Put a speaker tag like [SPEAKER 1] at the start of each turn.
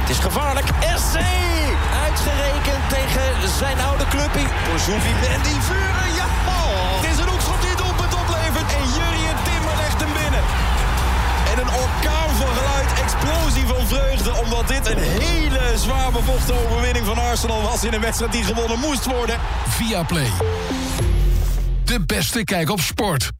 [SPEAKER 1] Het is gevaarlijk. SC! Uitgerekend tegen zijn oude clubje. Door Zubimendi vuren. Ja! Oh. Het is een hoekschop die het doelpunt oplevert. En Jurrien Timmer legt hem binnen. En een orkaan van geluid, explosie van vreugde. Omdat dit een hele zwaar bevochten overwinning van Arsenal was in een wedstrijd die gewonnen moest worden.
[SPEAKER 2] Viaplay. De beste kijk op sport.